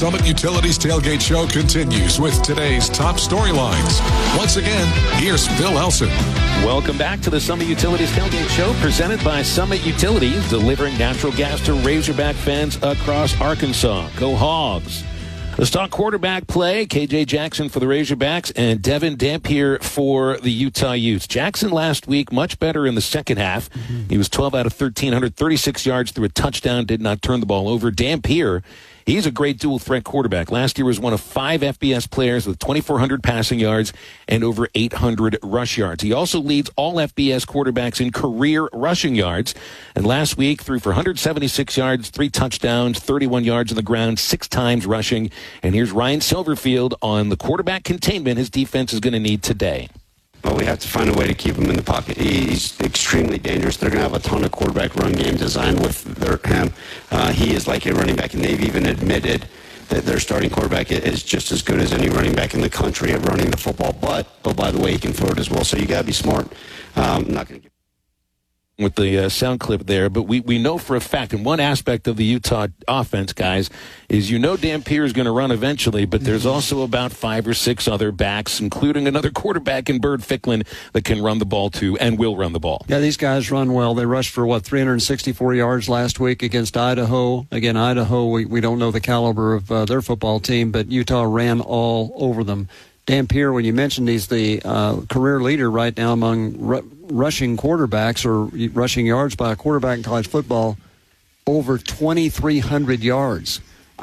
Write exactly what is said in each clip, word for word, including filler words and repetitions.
Summit Utilities Tailgate Show continues with today's top storylines. Once again, here's Phil Elson. Welcome back to the Summit Utilities Tailgate Show, presented by Summit Utilities, delivering natural gas to Razorback fans across Arkansas. Go Hogs! The stock quarterback play, K J Jackson for the Razorbacks and Devin Dampier for the Utah Utes. Jackson last week, much better in the second half. Mm-hmm. He was twelve out of thirteen, one hundred thirty-six yards, threw a touchdown, did not turn the ball over. Dampier, he's a great dual-threat quarterback. Last year was one of five F B S players with twenty-four hundred passing yards and over eight hundred rush yards. He also leads all F B S quarterbacks in career rushing yards. And last week, threw for one hundred seventy-six yards, three touchdowns, thirty-one yards on the ground, six times rushing. And here's Ryan Silverfield on the quarterback containment his defense is going to need today. Well, we have to find a way to keep him in the pocket. He's extremely dangerous. They're going to have a ton of quarterback run game designed with their, him. Uh, he is like a running back, and they've even admitted that their starting quarterback is just as good as any running back in the country at running the football. But, oh, by the way, he can throw it as well. So you got to be smart. Um, I'm not going to give with the uh, sound clip there, but we, we know for a fact, and one aspect of the Utah offense, guys, is you know Dampier is going to run eventually, but there's also about five or six other backs, including another quarterback in Bird Ficklin, that can run the ball too and will run the ball. Yeah, these guys run well. They rushed for, what, three hundred sixty-four yards last week against Idaho. Again, Idaho, we, we don't know the caliber of uh, their football team, but Utah ran all over them. Dampier, when you mentioned he's the uh, career leader right now among ru- rushing quarterbacks or rushing yards by a quarterback in college football, over twenty-three hundred yards.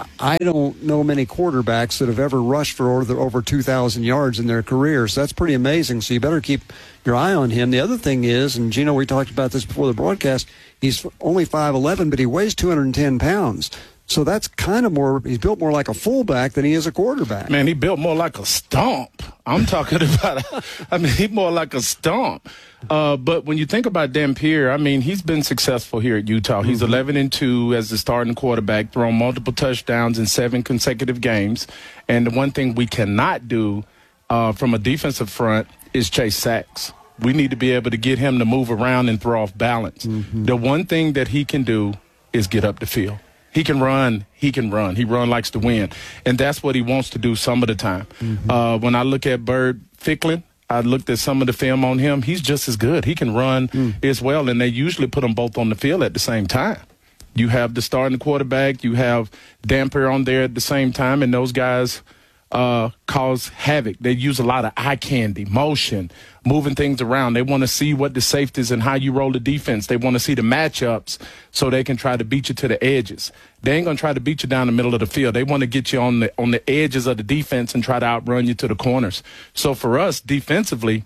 I don't know many quarterbacks that have ever rushed for over, over two thousand yards in their careers. So that's pretty amazing. So you better keep your eye on him. The other thing is, and Gino, we talked about this before the broadcast, he's only five eleven, but he weighs two hundred ten pounds. So that's kind of more, he's built more like a fullback than he is a quarterback. Man, he built more like a stomp. I'm talking about, I mean, he's more like a stomp. Uh, but when you think about Dampier, I mean, he's been successful here at Utah. He's mm-hmm. eleven and two as the starting quarterback, thrown multiple touchdowns in seven consecutive games. And the one thing we cannot do uh, from a defensive front is chase sacks. We need to be able to get him to move around and throw off balance. Mm-hmm. The one thing that he can do is get up the field. He can run. He can run. He run likes to win. And that's what he wants to do some of the time. Mm-hmm. Uh, when I look at Bird Ficklin, I looked at some of the film on him. He's just as good. He can run mm. as well, and they usually put them both on the field at the same time. You have the starting quarterback. You have Dampier on there at the same time, and those guys uh, cause havoc. They use a lot of eye candy, motion, moving things around. They want to see what the safeties and how you roll the defense. They want to see the matchups so they can try to beat you to the edges. They ain't going to try to beat you down the middle of the field. They want to get you on the on the edges of the defense and try to outrun you to the corners. So for us, defensively,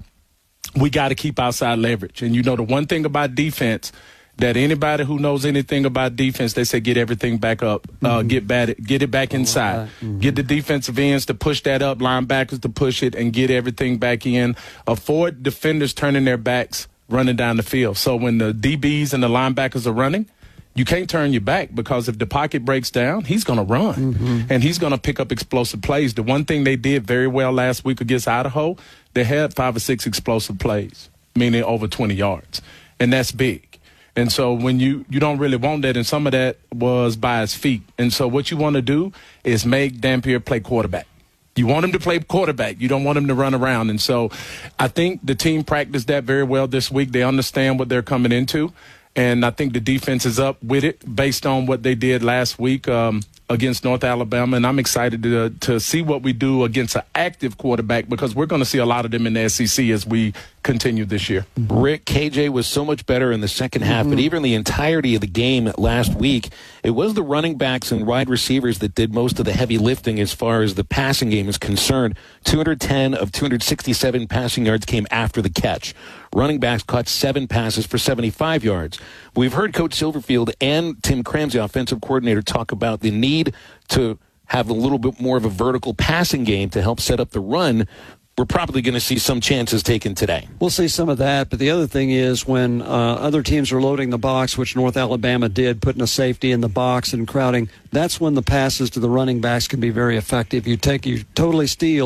we got to keep outside leverage. And you know the one thing about defense, that anybody who knows anything about defense, they say get everything back up, uh, mm-hmm. get bad, get it back inside, right. mm-hmm. get the defensive ends to push that up, linebackers to push it, and get everything back in. Avoid defenders turning their backs, running down the field. So when the D Bs and the linebackers are running, you can't turn your back, because if the pocket breaks down, he's going to run, mm-hmm. and he's going to pick up explosive plays. The one thing they did very well last week against Idaho, they had five or six explosive plays, meaning over twenty yards, and that's big. And so when you, you don't really want that, and some of that was by his feet. And so what you want to do is make Dampier play quarterback. You want him to play quarterback. You don't want him to run around. And so I think the team practiced that very well this week. They understand what they're coming into. And I think the defense is up with it based on what they did last week um, against North Alabama. And I'm excited to to see what we do against an active quarterback, because we're going to see a lot of them in the S E C as we continue this year. Rick, K J was so much better in the second half, mm-hmm. but even the entirety of the game last week, it was the running backs and wide receivers that did most of the heavy lifting as far as the passing game is concerned. two hundred ten of two hundred sixty-seven passing yards came after the catch. Running backs caught seven passes for seventy-five yards. We've heard Coach Silverfield and Tim Kramz, the offensive coordinator, talk about the need to have a little bit more of a vertical passing game to help set up the run. We're probably going to see some chances taken today. We'll see some of that, but the other thing is when uh, other teams are loading the box, which North Alabama did, putting a safety in the box and crowding, that's when the passes to the running backs can be very effective. You take, you totally steal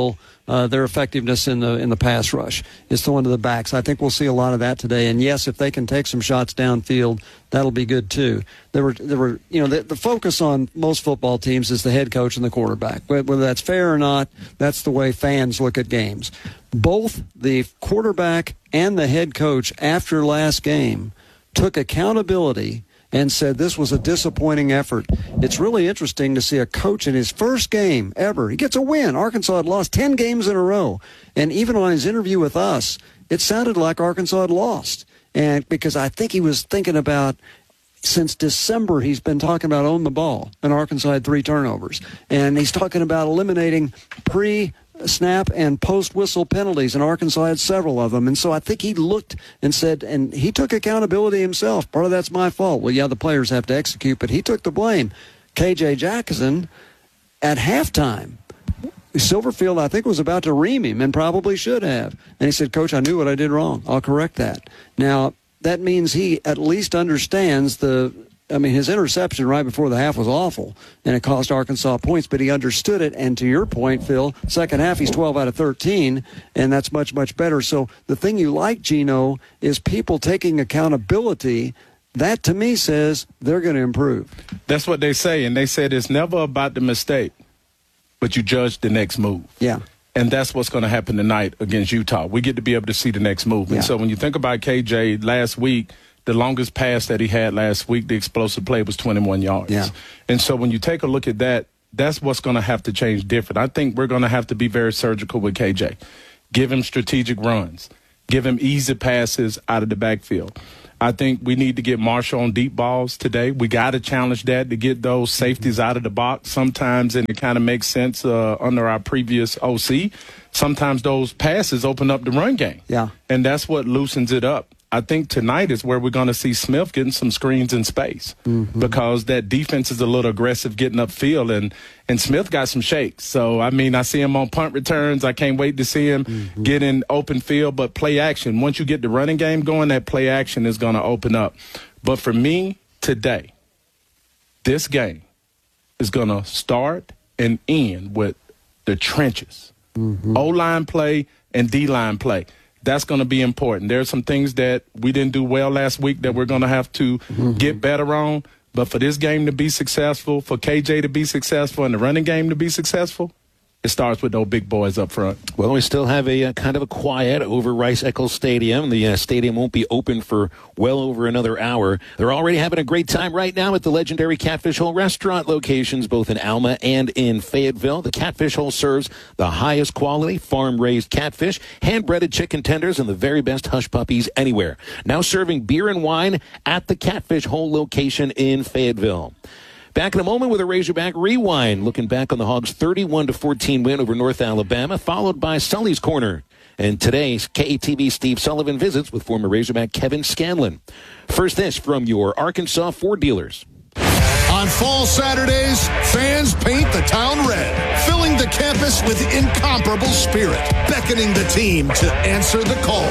uh, their effectiveness in the in the pass rush is throwing to the backs. I think we'll see a lot of that today. And yes, if they can take some shots downfield, that'll be good too. There were there were you know the, the focus on most football teams is the head coach and the quarterback. Whether that's fair or not, that's the way fans look at games. Both the quarterback and the head coach after last game took accountability and said this was a disappointing effort. It's really interesting to see a coach in his first game ever. He gets a win. Arkansas had lost ten games in a row. And even on his interview with us, it sounded like Arkansas had lost. And because I think he was thinking about, since December, he's been talking about own the ball. And Arkansas had three turnovers. And he's talking about eliminating pre snap and post-whistle penalties, and Arkansas had several of them. And so I think he looked and said, and he took accountability himself. Part of that's my fault. Well, yeah, the players have to execute, but he took the blame. K J Jackson, at halftime, Silverfield, I think, was about to ream him and probably should have. And he said, Coach, I knew what I did wrong. I'll correct that. Now, that means he at least understands the I mean, his interception right before the half was awful, and it cost Arkansas points, but he understood it. And to your point, Phil, second half he's twelve out of thirteen, and that's much, much better. So the thing you like, Gino, is people taking accountability. That, to me, says they're going to improve. That's what they say, and they said it's never about the mistake, but you judge the next move. Yeah. And that's what's going to happen tonight against Utah. We get to be able to see the next move. Yeah. And so when you think about K J last week, the longest pass that he had last week, the explosive play, was twenty-one yards. Yeah. And so when you take a look at that, that's what's going to have to change different. I think we're going to have to be very surgical with K J. Give him strategic runs. Give him easy passes out of the backfield. I think we need to get Marshall on deep balls today. We got to challenge that to get those safeties out of the box sometimes, and it kind of makes sense uh, under our previous O C. Sometimes those passes open up the run game. Yeah. And that's what loosens it up. I think tonight is where we're going to see Smith getting some screens in space mm-hmm. because that defense is a little aggressive getting upfield, and, and Smith got some shakes. So, I mean, I see him on punt returns. I can't wait to see him mm-hmm. get in open field, but play action. Once you get the running game going, that play action is going to open up. But for me today, this game is going to start and end with the trenches, mm-hmm. O-line play and D-line play. That's going to be important. There are some things that we didn't do well last week that we're going to have to mm-hmm. get better on. But for this game to be successful, for K J to be successful, and the running game to be successful, it starts with those big boys up front. Well, we still have a uh, kind of a quiet over Rice-Eccles Stadium. The uh, stadium won't be open for well over another hour. They're already having a great time right now at the legendary Catfish Hole restaurant locations, both in Alma and in Fayetteville. The Catfish Hole serves the highest quality farm-raised catfish, hand-breaded chicken tenders, and the very best hush puppies anywhere. Now serving beer and wine at the Catfish Hole location in Fayetteville. Back in a moment with a Razorback Rewind, looking back on the Hogs' thirty-one to fourteen win over North Alabama, followed by Sully's Corner. And today's K A T V Steve Sullivan visits with former Razorback Kevin Scanlon. First, this from your Arkansas Ford dealers. On fall Saturdays, fans paint the town red, filling the campus with incomparable spirit, beckoning the team to answer the call.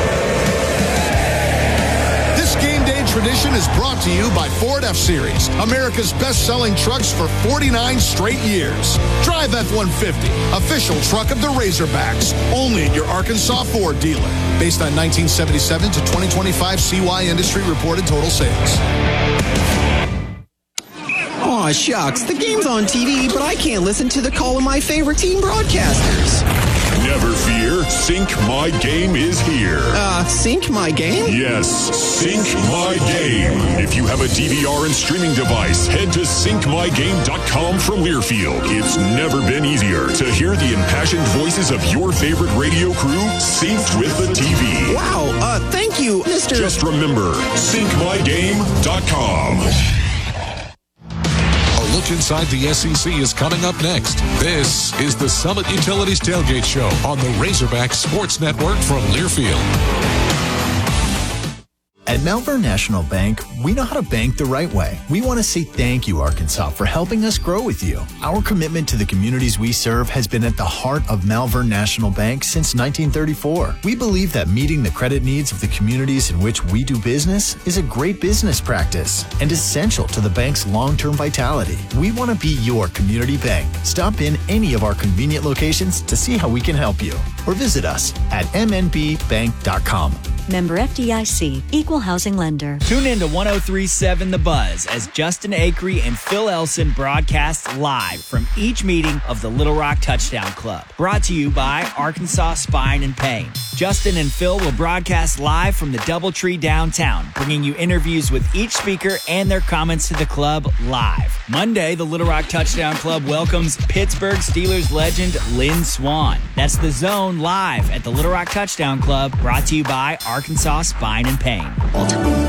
This game day tradition is brought to you by Ford F-Series, America's best-selling trucks for forty-nine straight years. Drive F one fifty, official truck of the Razorbacks, only at your Arkansas Ford dealer. Based on nineteen seventy-seven to twenty twenty-five C Y industry reported total sales. Aw, shucks. The game's on T V, but I can't listen to the call of my favorite team broadcasters. Never fear, Sync My Game is here. Uh, Sync My Game? Yes, Sync My Game. If you have a D V R and streaming device, head to sync my game dot com from Learfield. It's never been easier to hear the impassioned voices of your favorite radio crew synced with the T V. Wow, uh, thank you, Mister Just remember, sync my game dot com. Look inside the S E C is coming up next. This is the Summit Utilities Tailgate Show on the Razorback Sports Network from Learfield. At Malvern National Bank, we know how to bank the right way. We want to say thank you, Arkansas, for helping us grow with you. Our commitment to the communities we serve has been at the heart of Malvern National Bank since nineteen thirty-four. We believe that meeting the credit needs of the communities in which we do business is a great business practice and essential to the bank's long-term vitality. We want to be your community bank. Stop in any of our convenient locations to see how we can help you, or visit us at m n b bank dot com. Member F D I C, Equal Housing Lender. Tune in to one oh three point seven The Buzz as Justin Acree and Phil Elson broadcast live from each meeting of the Little Rock Touchdown Club. Brought to you by Arkansas Spine and Pain. Justin and Phil will broadcast live from the Doubletree downtown, bringing you interviews with each speaker and their comments to the club live. Monday, the Little Rock Touchdown Club welcomes Pittsburgh Steelers legend Lynn Swann. That's The Zone live at the Little Rock Touchdown Club, brought to you by Arkansas Spine and Pain.